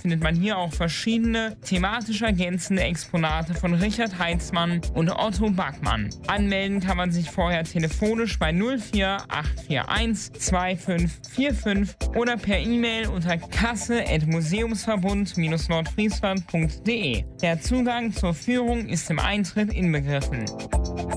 findet man hier auch verschiedene thematisch ergänzende Exponate von Richard Heitzmann und Otto Backmann. Anmelden kann man sich vorher telefonisch bei 04841 2545 oder per E-Mail unter kasse@museumsverbund-nordfriesland.de. Der Zugang zur Führung ist im Eintritt inbegriffen.